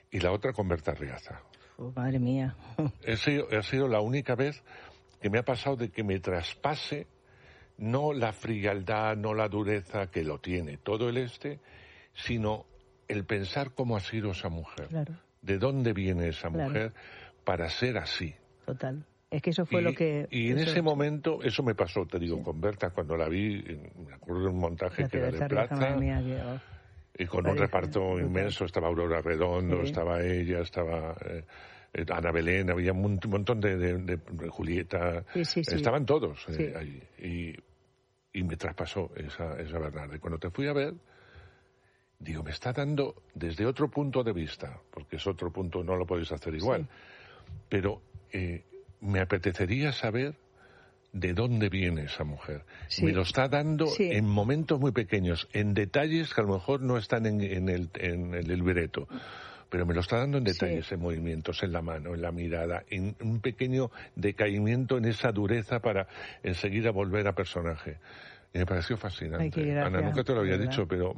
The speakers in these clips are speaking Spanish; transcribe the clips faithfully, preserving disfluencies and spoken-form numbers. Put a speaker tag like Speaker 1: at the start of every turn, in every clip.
Speaker 1: y la otra con Berta Riaza.
Speaker 2: Oh, madre mía.
Speaker 1: Ha sido, ha sido la única vez que me ha pasado de que me traspase no la frialdad, no la dureza que lo tiene todo el este, sino el pensar cómo ha sido esa mujer.
Speaker 2: Claro.
Speaker 1: De dónde viene esa mujer
Speaker 2: claro.
Speaker 1: para ser así.
Speaker 2: Total. Es que eso fue
Speaker 1: y,
Speaker 2: lo que...
Speaker 1: Y en
Speaker 2: eso...
Speaker 1: ese momento, eso me pasó, te digo,
Speaker 2: sí.
Speaker 1: con Berta, cuando la vi, me acuerdo de un montaje
Speaker 2: la
Speaker 1: que era de Plaza,
Speaker 2: mía, que, oh,
Speaker 1: y con un reparto brutal. Inmenso, estaba Aurora Redondo, sí. estaba ella, estaba eh, Ana Belén, había un montón de, de, de, de Julieta,
Speaker 2: sí, sí, sí.
Speaker 1: estaban todos
Speaker 2: sí.
Speaker 1: eh, ahí, y, y me traspasó esa, esa Bernarda. Y cuando te fui a ver, digo, me está dando desde otro punto de vista, porque es otro punto, no lo podéis hacer igual, sí. pero... Eh, me apetecería saber de dónde viene esa mujer. Sí. Me lo está dando sí. en momentos muy pequeños, en detalles que a lo mejor no están en, en, el, en el libreto, pero me lo está dando en detalles, sí. en movimientos, en la mano, en la mirada, en un pequeño decaimiento en esa dureza para enseguida volver a personaje. Y me pareció fascinante.
Speaker 2: Ay,
Speaker 1: Ana, nunca te lo había dicho, pero...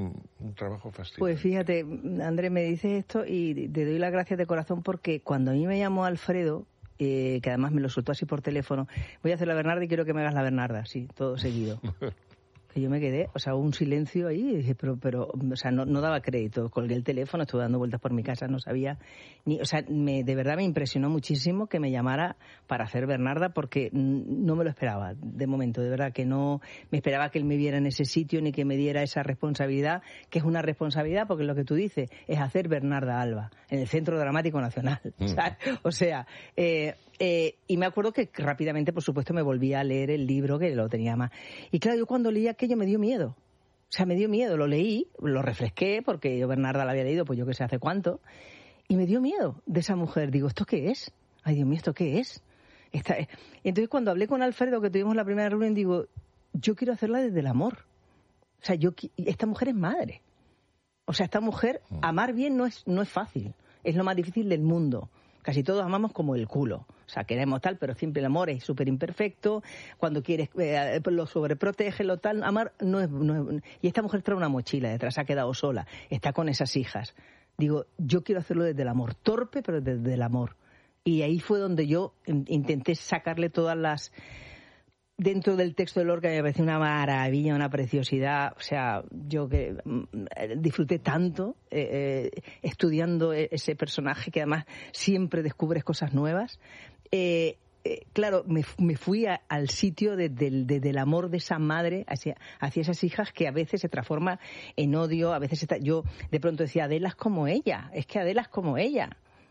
Speaker 1: un trabajo fascinante.
Speaker 2: Pues fíjate, Andrés, me dices esto y te doy las gracias de corazón porque cuando a mí me llamó Alfredo, Eh, que además me lo soltó así por teléfono, voy a hacer la Bernarda y quiero que me hagas la Bernarda, sí, todo seguido. Que yo me quedé, o sea, un silencio ahí, y dije, pero, pero, o sea, no, no daba crédito, colgué el teléfono, estuve dando vueltas por mi casa, no sabía, ni, o sea, me, de verdad me impresionó muchísimo que me llamara para hacer Bernarda porque no me lo esperaba, de momento, de verdad que no me esperaba que él me viera en ese sitio ni que me diera esa responsabilidad, que es una responsabilidad porque lo que tú dices es hacer Bernarda Alba en el Centro Dramático Nacional, mm. ¿sabes? O sea, eh, Eh, y me acuerdo que rápidamente, por supuesto, me volví a leer el libro que lo tenía más. Y claro, yo cuando leí aquello me dio miedo. O sea, me dio miedo. Lo leí, lo refresqué, porque yo Bernarda la había leído, pues yo que sé hace cuánto. Y me dio miedo de esa mujer. Digo, ¿esto qué es? Ay, Dios mío, ¿esto qué es? Esta... Entonces, cuando hablé con Alfredo, que tuvimos la primera reunión, digo, yo quiero hacerla desde el amor. O sea, yo esta mujer es madre. O sea, esta mujer, amar bien no es, no es fácil. Es lo más difícil del mundo. Casi todos amamos como el culo. O sea, queremos tal, pero siempre el amor es súper imperfecto. Cuando quieres, eh, lo sobreprotege, lo tal. Amar no es, no es... Y esta mujer trae una mochila detrás, se ha quedado sola. Está con esas hijas. Digo, yo quiero hacerlo desde el amor. Torpe, pero desde el amor. Y ahí fue donde yo intenté sacarle todas las... Dentro del texto de Lorca me pareció una maravilla, una preciosidad. O sea, yo que disfruté tanto eh, eh, estudiando ese personaje que además siempre descubres cosas nuevas. Eh, eh, claro, me, me fui a, al sitio de, de, de, del amor de esa madre hacia, hacia esas hijas que a veces se transforma en odio, a veces está, yo de pronto decía, Adela es como ella, es que Adela es como ella.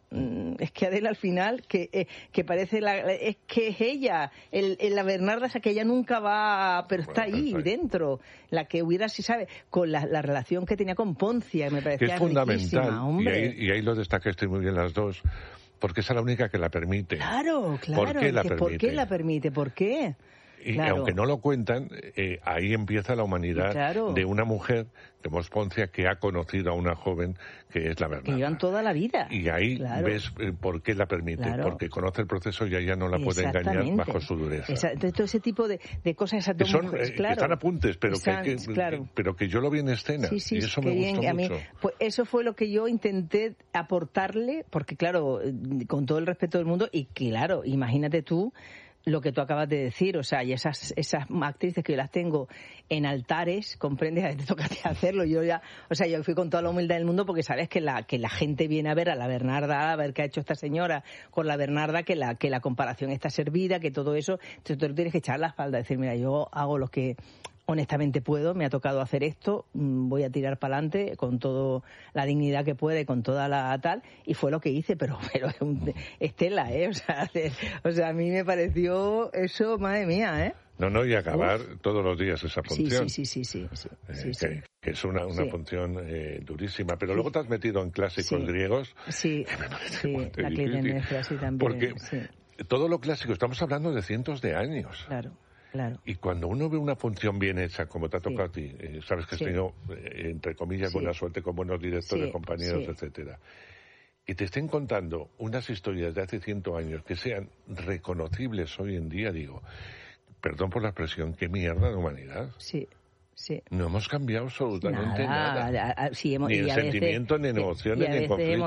Speaker 2: Es que Adela al final que eh, que parece la, es que es ella el, el, la Bernarda esa que ella nunca va, pero está ahí dentro, la que hubiera, si sabe, con la, la relación que tenía con Poncia, me parecía
Speaker 1: que es fundamental,
Speaker 2: hombre.
Speaker 1: Y, ahí, y ahí lo destacaste muy bien las dos, porque esa es la única que la permite.
Speaker 2: Claro, claro.
Speaker 1: ¿Por qué la
Speaker 2: que,
Speaker 1: permite?
Speaker 2: ¿Por qué la permite? ¿Por qué?
Speaker 1: Y
Speaker 2: claro.
Speaker 1: aunque no lo cuentan, eh, ahí empieza la humanidad
Speaker 2: claro.
Speaker 1: de una mujer, de Mos Poncia, que ha conocido a una joven que es la Bernarda.
Speaker 2: Que llevan toda la vida.
Speaker 1: Y ahí
Speaker 2: claro.
Speaker 1: ves eh, por qué la permite,
Speaker 2: claro.
Speaker 1: porque conoce el proceso y ella no la puede engañar bajo su dureza.
Speaker 2: Entonces, todo ese tipo de, de cosas, esas dos
Speaker 1: que son,
Speaker 2: mujeres,
Speaker 1: eh,
Speaker 2: claro.
Speaker 1: que están apuntes, pero,
Speaker 2: están,
Speaker 1: que, que,
Speaker 2: claro.
Speaker 1: pero que yo lo vi en escena.
Speaker 2: Sí, sí,
Speaker 1: y eso
Speaker 2: me
Speaker 1: me
Speaker 2: bien,
Speaker 1: gustó
Speaker 2: a mí,
Speaker 1: mucho.
Speaker 2: Pues eso fue lo que yo intenté aportarle, porque claro, con todo el respeto del mundo, y claro, imagínate tú lo que tú acabas de decir, o sea, y esas esas actrices que yo las tengo en altares, comprendes, te toca a ti hacerlo, yo ya, o sea, yo fui con toda la humildad del mundo porque sabes que la que la gente viene a ver a la Bernarda, a ver qué ha hecho esta señora con la Bernarda, que la que la comparación está servida, que todo eso, entonces tú tienes que echar la espalda, decir, mira, yo hago lo que honestamente puedo, me ha tocado hacer esto, voy a tirar para adelante con toda la dignidad que puede, con toda la tal, y fue lo que hice, pero, pero es un, Estela, ¿eh? O sea, de, o sea, a mí me pareció eso, madre mía, ¿eh?
Speaker 1: No, no, y acabar Uf. todos los días esa función.
Speaker 2: Sí, sí, sí, sí, sí, sí,
Speaker 1: eh,
Speaker 2: sí,
Speaker 1: que,
Speaker 2: sí.
Speaker 1: que es una, una
Speaker 2: sí.
Speaker 1: función eh, durísima, pero
Speaker 2: sí.
Speaker 1: luego te has metido en clásicos
Speaker 2: sí.
Speaker 1: griegos.
Speaker 2: Sí, sí, la Clitemnestra, sí, también.
Speaker 1: Porque
Speaker 2: sí.
Speaker 1: todo lo clásico, estamos hablando de cientos de años.
Speaker 2: Claro. Claro.
Speaker 1: Y cuando uno ve una función bien hecha, como te ha tocado sí. a ti, eh, sabes que has sí. tenido, eh, entre comillas, sí. buena suerte con buenos directores, sí. compañeros, sí. etcétera, y te estén contando unas historias de hace ciento años que sean reconocibles hoy en día, digo, perdón por la expresión, qué mierda de humanidad.
Speaker 2: Sí. Sí.
Speaker 1: No hemos cambiado absolutamente
Speaker 2: nada.
Speaker 1: nada.
Speaker 2: Sí, hemos,
Speaker 1: ni en sentimiento, ni en emociones, ni en conflicto.